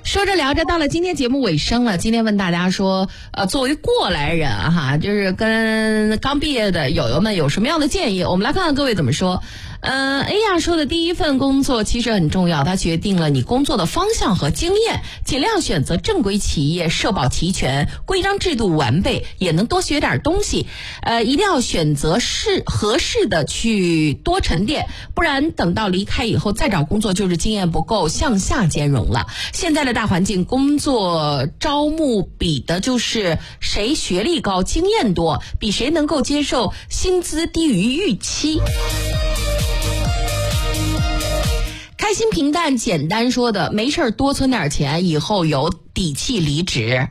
说着聊着，到了今天节目尾声了。今天问大家说，作为过来人哈，就是跟刚毕业的友友们有什么样的建议？我们来看看各位怎么说。A 呀说的第一份工作其实很重要，它决定了你工作的方向和经验，尽量选择正规企业，社保齐全，规章制度完备，也能多学点东西。一定要选择合适的去多沉淀，不然等到离开以后再找工作就是经验不够，向下兼容了。现在的大环境，工作招募比的就是谁学历高、经验多，比谁能够接受薪资低于预期。开心平淡简单说的，没事多存点钱，以后有底气离职。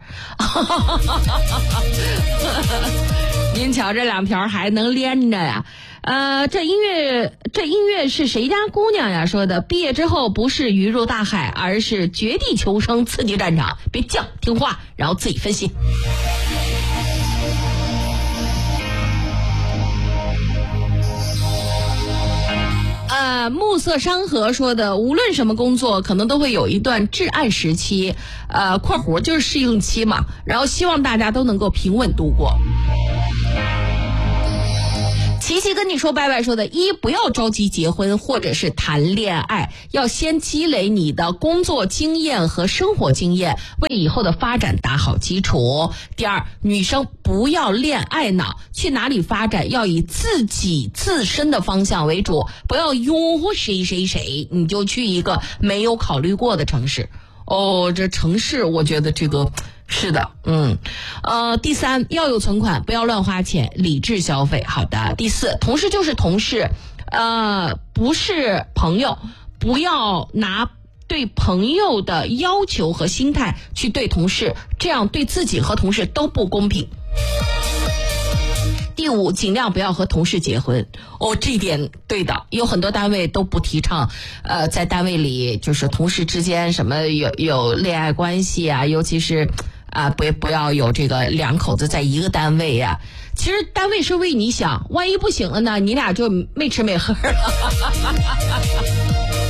您瞧这两条还能连着呀。这音乐是谁家姑娘呀说的？毕业之后不是鱼入大海，而是绝地求生，刺激战场。别犟，听话，然后自己分析。暮色山河说的，无论什么工作可能都会有一段至暗时期，括弧就是适应期嘛，然后希望大家都能够平稳度过。琪琪跟你说拜拜说的，一不要着急结婚或者是谈恋爱，要先积累你的工作经验和生活经验，为以后的发展打好基础。第二，女生不要恋爱脑，去哪里发展要以自己自身的方向为主，不要拥护谁谁谁，你就去一个没有考虑过的城市。这城市我觉得这个是的，第三，要有存款，不要乱花钱，理智消费。好的。第四，同事就是同事，不是朋友，不要拿对朋友的要求和心态去对同事，这样对自己和同事都不公平。第五，尽量不要和同事结婚。这一点对的，有很多单位都不提倡，在单位里就是同事之间什么有恋爱关系啊，尤其是不要有这个两口子在一个单位呀。其实单位是为你想，万一不行了呢，你俩就没吃没喝了。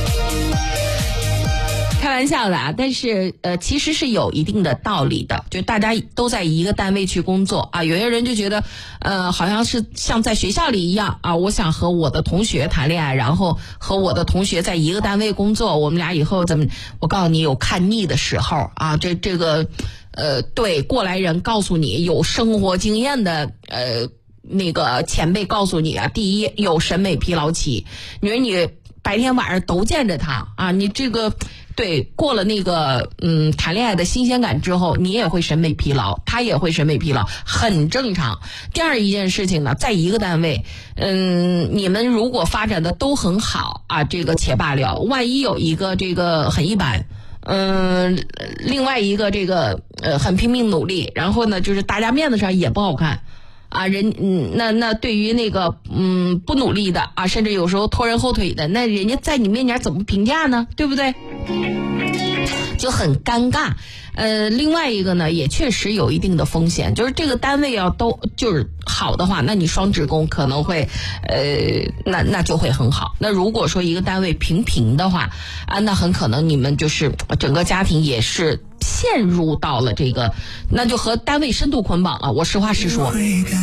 开玩笑的啊，但是其实是有一定的道理的，就大家都在一个单位去工作啊，有些人就觉得好像是像在学校里一样啊，我想和我的同学谈恋爱，然后和我的同学在一个单位工作，我们俩以后怎么，我告诉你有看腻的时候啊，这个对过来人告诉你，有生活经验的那个前辈告诉你啊，第一有审美疲劳期，你说你白天晚上都见着他啊，你这个对过了那个谈恋爱的新鲜感之后，你也会审美疲劳，他也会审美疲劳，很正常。第二一件事情呢，在一个单位你们如果发展的都很好啊，这个且罢了，万一有一个这个很一般，另外一个这个很拼命努力，然后呢就是大家面子上也不好看啊，那对于那个不努力的啊，甚至有时候拖人后腿的，那人家在你面前怎么评价呢？对不对？就很尴尬。另外一个呢，也确实有一定的风险，就是这个单位要都就是好的话，那你双职工可能会那就会很好。那如果说一个单位平的话啊，那很可能你们就是整个家庭也是陷入到了这个，那就和单位深度捆绑了。我实话实说。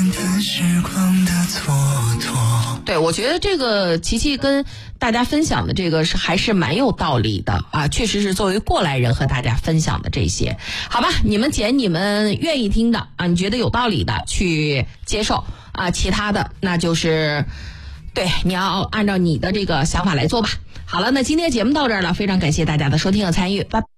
对，我觉得这个琪琪跟大家分享的这个还是蛮有道理的啊，确实是作为过来人和大家分享的这些，好吧？你们捡你们愿意听的啊，你觉得有道理的去接受啊，其他的那就是对你要按照你的这个想法来做吧。好了，那今天节目到这儿了，非常感谢大家的收听和参与，拜拜。